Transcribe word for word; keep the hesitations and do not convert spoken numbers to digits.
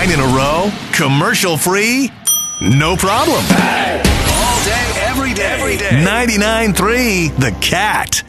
Nine in a row, commercial free, no problem. Hey, all day, every day. Every day. ninety-nine point three The Cat.